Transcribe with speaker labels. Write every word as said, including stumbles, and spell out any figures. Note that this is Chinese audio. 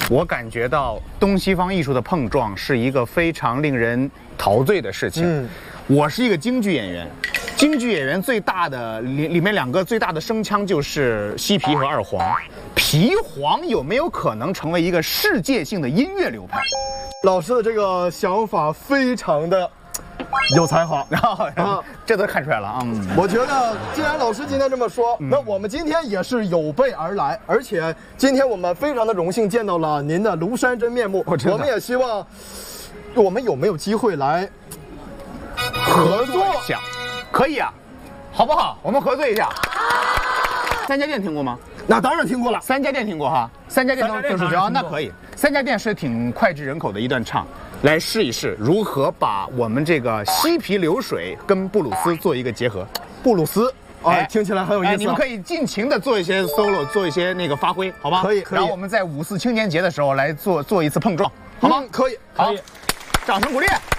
Speaker 1: 我感觉到东西方艺术的碰撞是一个非常令人陶醉的事情。嗯，我是一个京剧演员，京剧演员最大的里里面两个最大的声腔就是西皮和二黄。皮黄有没有可能成为一个世界性的音乐流派？
Speaker 2: 老师的这个想法非常的有才华，
Speaker 1: 然后啊，这都看出来了啊。嗯，
Speaker 2: 我觉得既然老师今天这么说，那我们今天也是有备而来，而且今天我们非常的荣幸见到了您的庐山真面目。我们也希望，我们有没有机会来合作
Speaker 1: 一下？可以啊，好不好？我们合作一下。三家店听过吗？
Speaker 2: 那当然听过了。
Speaker 1: 三家店听过哈，三家店都就是这样，那可以。三家店是挺脍炙人口的一段唱。来试一试如何把我们这个西皮流水跟布鲁斯做一个结合。
Speaker 2: 布鲁斯，哎，听起来很有意思、啊。
Speaker 1: 你们可以尽情的做一些 solo， 做一些那个发挥，好吗？
Speaker 2: 可以，可以。
Speaker 1: 然后我们在五四青年节的时候来做做一次碰撞，好吗？
Speaker 2: 嗯、可以，
Speaker 1: 好，掌声鼓励。